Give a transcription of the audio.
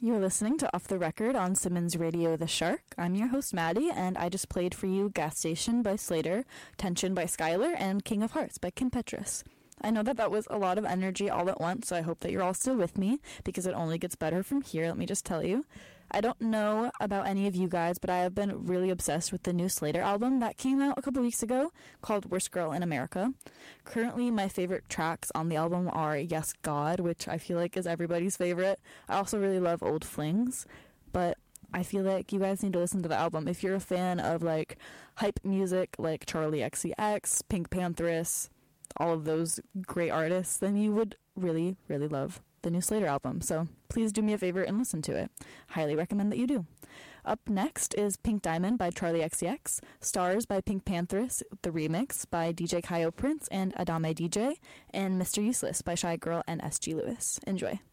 You're listening to Off the Record on Simmons Radio The Shark. I'm your host, Maddie, and I just played for you Gas Station by Slater, Tension by Skylar, and King of Hearts by Kim Petras. I know that was a lot of energy all at once, so I hope that you're all still with me, because it only gets better from here, let me just tell you. I don't know about any of you guys, but I have been really obsessed with the new Slater album that came out a couple weeks ago called Worst Girl in America. Currently, my favorite tracks on the album are Yes God, which I feel like is everybody's favorite. I also really love Old Flings, but I feel like you guys need to listen to the album. If you're a fan of like hype music like Charlie XCX, Pink Panthers, all of those great artists, then you would really, really love the new Slater album. So please do me a favor and listen to it. Highly recommend that you do. Up next is Pink Diamond by Charlie XCX, Stars by Pink Panthers, the remix by DJ Kyo Prince and Adame DJ, and Mr. Useless by Shy Girl and SG Lewis. Enjoy.